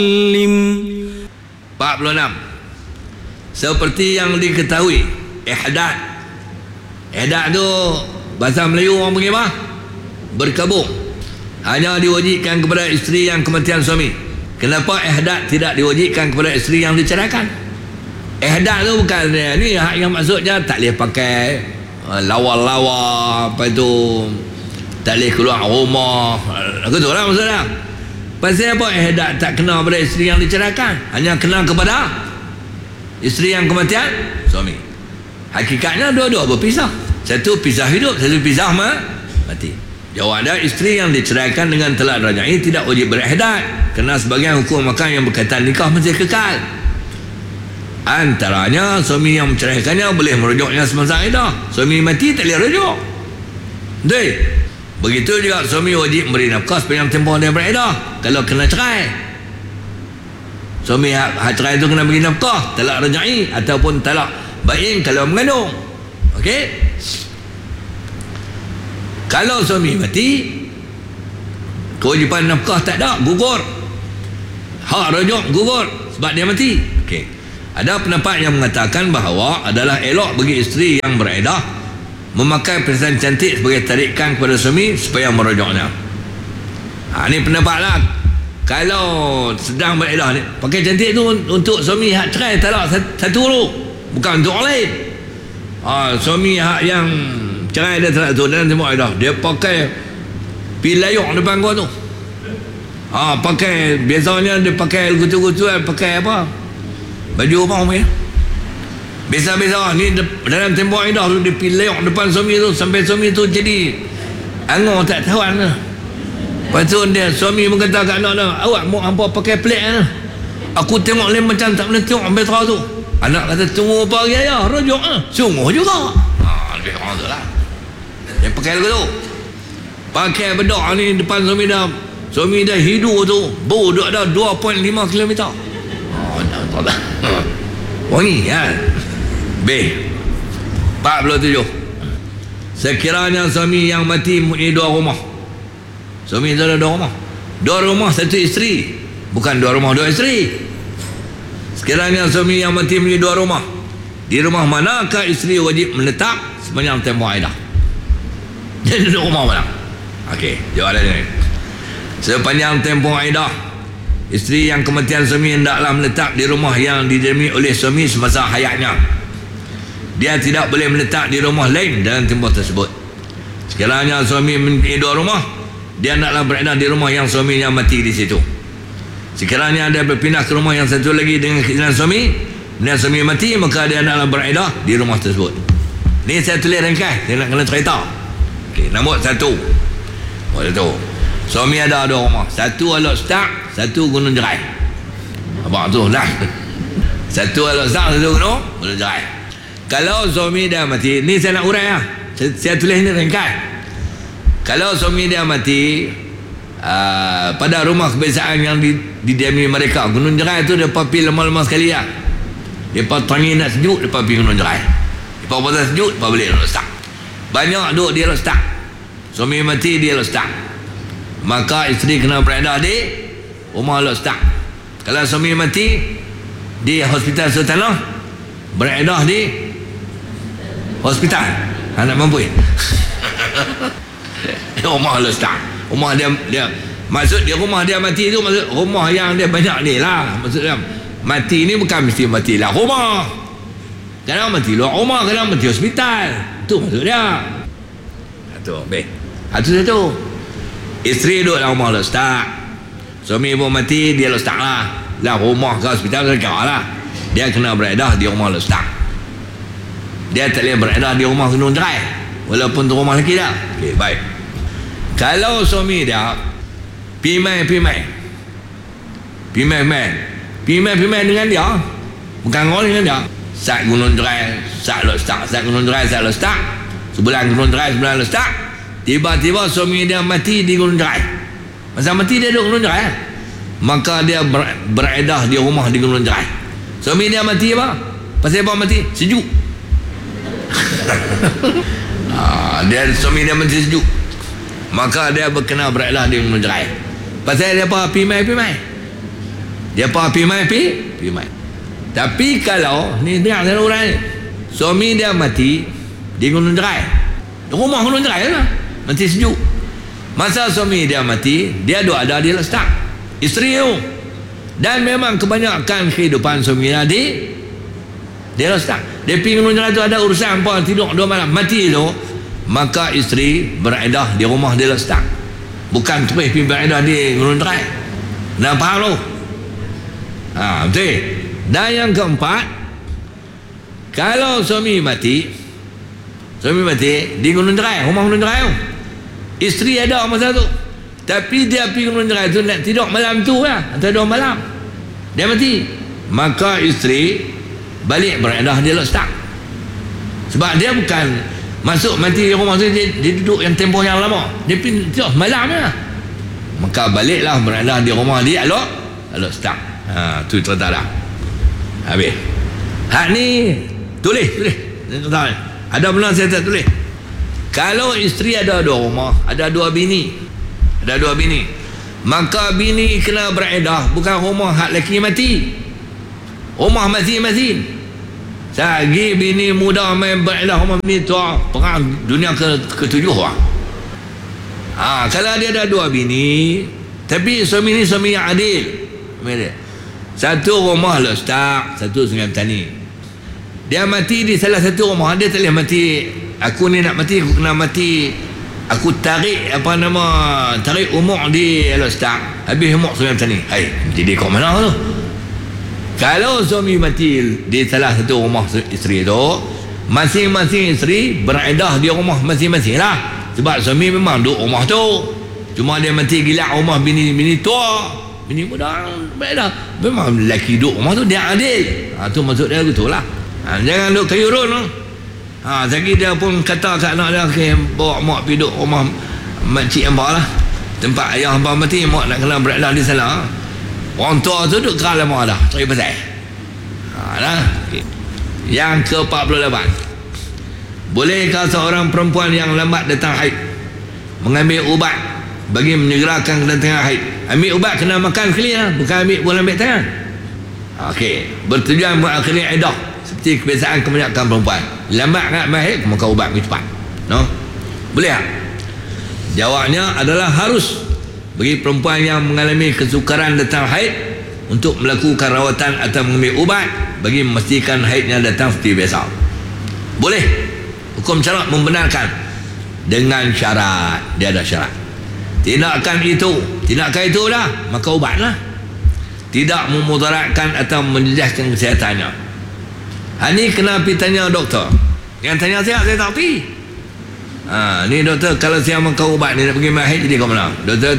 46. Seperti yang diketahui, ihdath tu bahasa Melayu orang panggil apa? Berkabung. Hanya diwajibkan kepada isteri yang kematian suami. Kenapa ihdath tidak diwajibkan kepada isteri yang diceraikan? Ihdath tu bukan ni yang maksudnya tak boleh pakai lawa-lawa, apa tu, tak boleh keluar rumah, betul lah maksudnya. Pasal apa ihdath tak kena kepada isteri yang diceraikan, hanya kena kepada isteri yang kematian suami. Hakikatnya dua-dua berpisah. Satu pisah hidup, satu pisah mati. Jawab dia, isteri yang diceraikan dengan talak raj'i tidak wajib berihdath, kerana sebagian hukum makan yang berkaitan nikah masih kekal. Antaranya suami yang menceraikannya boleh merujuknya semasa iddah. Suami mati tak boleh rujuk. Betul? Begitu juga suami wajib memberi nafkah sepanjang tempoh dia beriddah kalau kena cerai. Suami hak cerai tu kena beri nafkah, talak raj'i ataupun talak bain kalau mengandung. Okey? Kalau suami mati, kewajipan nafkah tak ada, gugur. Hak rujuk gugur sebab dia mati. Okey. Ada pendapat yang mengatakan bahawa adalah elok bagi isteri yang beriddah memakai perhiasan cantik sebagai tarikan kepada suami supaya merujuknya. Ini pendapatlah. Kalau sedang beriddah ni, pakai cantik tu untuk suami hak cerai talak satu dulu, bukan untuk orang lain. Suami hak yang cerai dia talak tu dalam tempoh iddah, dia pakai pilayuk depan gua tu. Pakai, biasanya dia pakai gutu-gutuan, pakai apa? Baju apa orang biasa-biasa ni dalam tempoh iddah tu dia pilayuk depan suami tu sampai suami tu jadi angor tak tahan lah. Lepas tu dia suami berkata kat anak dia, awak mau hampa pakai pelik lah. Aku tengok lain macam tak boleh tengok sampai terang tu. Anak kata tunggu apa lagi ayah, rujuk lah. Sungguh juga. Lebih kurang tu lah. Dia pakai lagu tu, pakai bedak ni depan suami dah. Suami dah hidup tu bau dah ada 2.5 km. Wangi kan? B. 47. Sekiranya suami yang mati mempunyai 2 rumah. Suami itu ada 2 rumah. 2 rumah 1 isteri, bukan 2 rumah 2 isteri. Sekiranya suami yang mati mempunyai 2 rumah, di rumah manakah isteri wajib menetap sepanjang tempoh iddah? Jadi 2 rumah mana? Okey, jawapan dia. Sepanjang tempoh iddah, isteri yang kematian suami hendaklah menetap di rumah yang didiami oleh suami semasa hayatnya. Dia tidak boleh menetap di rumah lain dalam tempoh tersebut. Sekiranya suami mempunyai 2 rumah, dia hendaklah beriddah di rumah yang suaminya mati di situ. Sekiranya dia berpindah ke rumah yang satu lagi dengan keizinan suami, dan suami mati, maka dia hendaklah beriddah di rumah tersebut. Ni saya tulis ringkas, saya nak kena cerita. Okey, nombor 1. Nombor 1. Suami ada 2 rumah. Satu Alok Setak, satu Gunung Jerai. Abang tu lah. Satu Alok Setak, satu Gunung Jerai. Kalau suami dia mati, ni saya nak urai lah. Saya tulis ni ringkas. Kalau suami dia mati pada rumah kebiasaan yang didiami mereka, Gunung Jerai tu mereka pergi lemah-lemah sekali lah. Mereka tangi nak sejuk, mereka pergi Gunung Jerai. Mereka pasal sejuk, mereka balik Alok Setak. Banyak duduk di Alok Setak. Suami mati di Alok Setak, maka isteri kena beriddah di rumah Alok Setak. Kalau suami mati di hospital Sultanah, beriddah di hospital anak mampu. Rumah Alok Setak, rumah dia maksud dia rumah dia mati tu, maksud rumah yang dia banyak ni lah. Maksud dia mati ni bukan mesti mati lah rumah, kadang mati luar rumah, kadang mati hospital. Tu maksud dia. Tu baik. Satu isteri duduk dalam rumah Alok Setak, suami pun mati, dia Alok Setak lah. Dalam rumah ke hospital serkau lah. Dia kena beriddah di rumah Alok Setak. Dia tak boleh beriddah di rumah Gunung Jerai, walaupun tu rumah lelaki dah. Okey, baik. Kalau suami dia pimai dengan dia, bukan orang dengan dia, sat Gunung Jerai, sat Alok Setak, sat Gunung Jerai, sat Alok Setak, sebulan Gunung Jerai, sebulan Alok Setak. Tiba-tiba suami dia mati di Gunung Jerai. Masa mati dia duduk Gunung Jerai, maka dia beriddah di rumah di Gunung Jerai. Suami dia mati apa? Pasal apa mati? Sejuk. Suami dia mati sejuk, maka dia berkena beriddah di Gunung Jerai. Pasal dia apa? Pimai. Dia pergi mai. Tapi kalau ni dengar saya orang ni, suami dia mati di Gunung Jerai, rumah Gunung Jerai lah, mati sejuk. Masa suami dia mati, dia ada di Lestak, isteri tu. Dan memang kebanyakan kehidupan suami dia Lestak. Dia pergi Gunung Jerai tu ada urusan apa, tidur 2 malam, mati tu. Maka isteri beredah di rumah dia Lestak, bukan terus pergi beredah di Gunung Jerai. Nak faham tu? Betul. Dan yang keempat, kalau suami mati di Gunung Jerai, rumah Gunung Jerai tu, isteri ada masa tu, tapi dia pergi Gunung Jerai tu nak tidur malam tu lah, atau 2 malam dia mati. Maka isteri balik beredah dia Lestak, sebab dia bukan masuk mati di rumah tu, dia duduk yang tempoh yang lama, dia pergi tidur malam lah. Maka baliklah beredah di rumah dia Lestak. Tu cerita dah habis. Hak ni tulis ada benar saya tak tulis. Kalau isteri ada 2 rumah, ada 2 bini, maka bini kena beredah, bukan rumah hak lelaki mati, rumah masing-masing. Sagi bini muda main beredah rumah bini tua, perang dunia ke-7 lah. Kalau dia ada 2 bini, tapi suami ni suami yang adil, satu rumah Lestak, satu Sungai Petani. Dia mati di salah satu rumah, dia tak boleh mati, aku ni nak mati, aku kena mati, aku tarik umur di Lestak, habis umur Sungai Petani. Jadi kau mana tu? Kalau suami mati di salah satu rumah isteri tu, masing-masing isteri beredah di rumah masing-masing lah. Sebab suami memang duduk rumah tu, cuma dia mati gila rumah bini tua, bini muda beredah. Memang lelaki duduk rumah tu, dia adil. Tu maksud dia betul lah. Jangan duduk kayu run tu. Lagi dia pun kata kat anak dia, bawa mak pergi duduk rumah makcik hamba lah, tempat ayah hamba mati, mak nak kena beredah di sana. Orang tua tu duduk keras lama dah, cari pasal. Yang ke-48, bolehkah seorang perempuan yang lambat datang haid mengambil ubat bagi menyegerakan kedatangan haid? Ambil ubat kena makan sekali lah, bukan bukan ambil tangan. Bertujuan mengakhiri iddah, seperti kebiasaan kebanyakan perempuan. Lambat nak ambil haid, makan ubat lebih cepat. Boleh tak? Jawabnya adalah harus bagi perempuan yang mengalami kesukaran datang haid untuk melakukan rawatan atau mengambil ubat bagi memastikan haidnya datang seperti biasa. Boleh. Hukum syarak membenarkan dengan syarat. Dia ada syarat. Tindakan itu dah, maka ubatlah. Tidak memudaratkan atau menjejaskan kesehatannya. Ini kena pergi tanya doktor. Yang tanya saya tak pergi. Ni doktor, kalau saya makan ubat ni nak pergi mahid, jadi kau mana? Doktor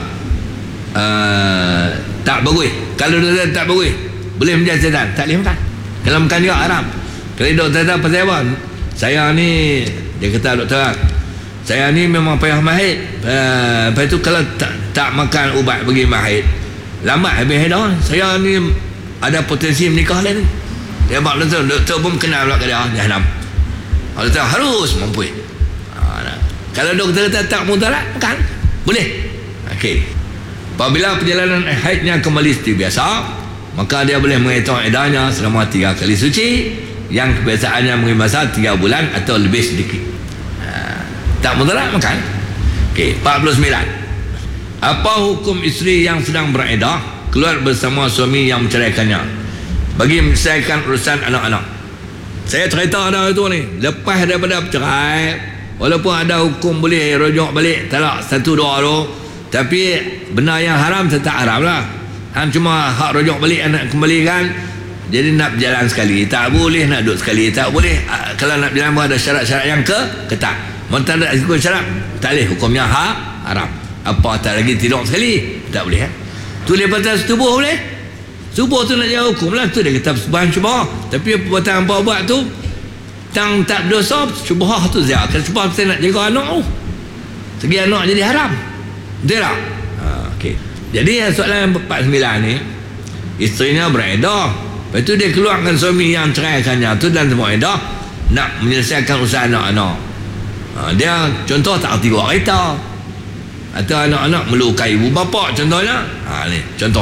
tak bagus. Kalau doktor tak bagus, boleh menjadi setan, tak boleh makan. Kalau makan juga haram. Kalau doktor tak pasal apa? Saya ni, dia kata doktor, saya ni memang payah mahid. Lepas tu kalau tak makan ubat bagi mahid, lambat habis haid dah. Saya ni ada potensi menikah lain. Dia buat doktor pun kenal pula ke dia, jahanam. Doktor harus mampu. Kalau doktor kata tak mudarat, makan boleh. Apabila perjalanan haidnya kembali seperti biasa, maka dia boleh menghitung iddahnya selama 3 kali suci yang kebiasaannya mengambil masa 3 bulan atau lebih sedikit. Tak mudarat, makan. 49. Apa hukum isteri yang sedang beriddah keluar bersama suami yang menceraikannya bagi menyelesaikan urusan anak-anak? Saya cerita ada itu ni, lepas daripada bercerai, walaupun ada hukum boleh rujuk balik talak 1-2 tu, tapi benda yang haram tetap haram lah. Cuma hak rujuk balik nak kembalikan, jadi nak berjalan sekali tak boleh, nak duduk sekali tak boleh. Kalau nak berjalan ada syarat-syarat yang ketat. Mentang tak ikut syarat, tak boleh, hukumnya haram. Apa tak lagi tidur sekali, tak boleh. Tu daripada setubuh boleh. Subuh tu nak jauh hukum lah, tu dia kata sebahan syubhah. Tapi perbuatan apa buat tu tang tak berdosa, syubhah tu zia. Kalau syubhah kita nak jaga anak tu, segi anak jadi haram, betul tak? Jadi soalan 49 ni, isterinya beriddah, lepas tu dia keluarkan suami yang ceraikannya tu dan semua iddah nak menyelesaikan urusan anak-anak. Dia contoh tak erti buat kereta, atau anak-anak melukai ibu bapa contohnya. Ni contoh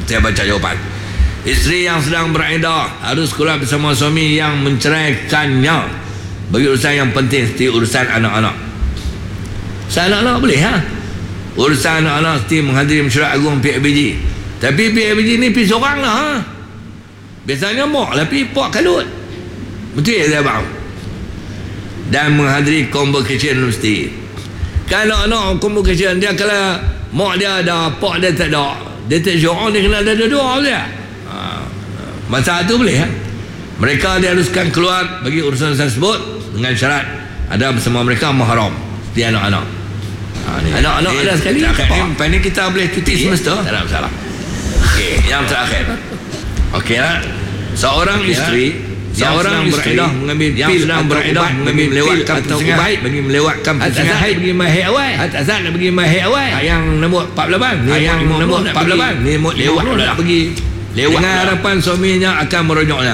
Saya baca jawapan. Isteri yang sedang beriddah harus keluar bersama suami yang menceraikannya bagi urusan yang penting seperti urusan anak-anak. Anak-anak boleh urusan anak-anak seperti menghadiri mesyuarat agung PABG. Tapi PABG ni pergi seorang lah Biasanya mak lah pergi pak kalut. Betul ya saya faham. Dan menghadiri convocation mesti. Kalau anak convocation dia, kalau mak dia ada, pak dia tak ada, dia tak seorang, dia kena ada dua-dua dia. Masa itu boleh mereka diharuskan keluar bagi urusan tersebut dengan syarat ada bersama mereka mahram seperti anak-anak. Anak-anak ada sekali. Lepas ni kita boleh cuti semesta, tak ada masalah. Okey, yang terakhir. Okey lah. Seorang isteri mengambil pil bagi melewatkan pusing haid, bagi melewatkan pusing haid, bagi mahid awal. Azan nak bagi mahid awal. Yang nombor 48, yang nombor 48 ni lewat nak pergi lewat dengan harapan suaminya akan merojoknya.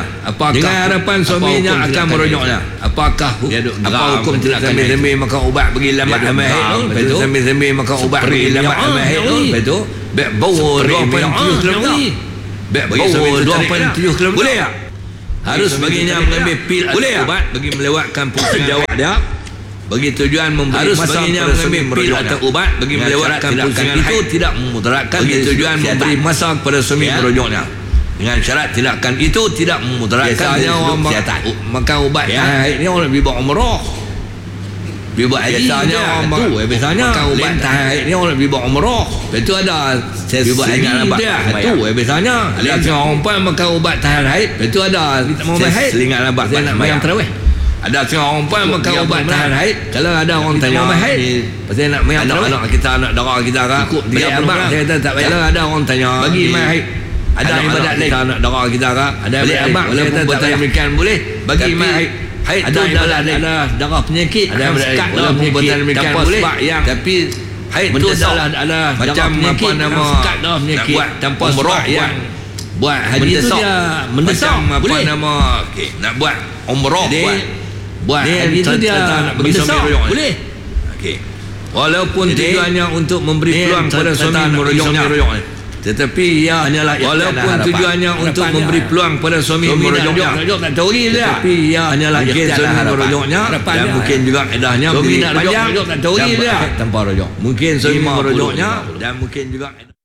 Apakah hukum tidak sambil makan ubat bagi lambat mahid tu? Betul. Sambil makan ubat bagi lambat mahid tu. Betul. Bawa 2.7 km. Bawa 2.7 km. Boleh tak? Harus baginya mengambil pil atau ubat bagi melewatkan pusing jawab dia. Bagi tujuan memberi masa kepada pil atau ubat bagi melewatkan pusingan itu tidak memudaratkan. Bagi tujuan memberi masa kepada suami merojoknya. Dengan syarat tindakan itu tidak memudaratkan. Biasanya orang makan ubat haid ni orang pergi buat umrah. Biasanya makan ubat haid ni orang pergi buat umrah. Itu ada buat haid itu biasanya. Ada orang perempuan makan ubat tahan haid. Itu ada selingat lambat saya nak bayang tarawih. Ada orang perempuan makan ubat tahan haid. Kalau ada orang tanya pasal nak bayang tarawih, anak kita, anak dara kita ikut dia abang, saya tak bayar. Kalau ada orang tanya bagi mai haid, ada ibadat lain kita nak dara kita ke, ada abang walaupun buatan Amerikan boleh bagi mai haid. Haid tu adalah darah penyakit, ada sekat dalam buatan Amerikan boleh, tapi haid tu adalah macam apa nama sekat dalam penyakit tanpa umrah yang buat haji tu dia mendesak apa nama nak buat umrah, buat haji tu dia mendesak boleh. Okey, walaupun tujuannya untuk memberi peluang kepada suami merojoknya, tetapi ia hanyalah walaupun tujuannya untuk memberi peluang pada suami merojoknya, tetapi ia hanyalah ikhtiar merojoknya, dan mungkin juga edahnya suami nak rojok tak tahu dia tanpa rojok, mungkin suami merojoknya dan mungkin juga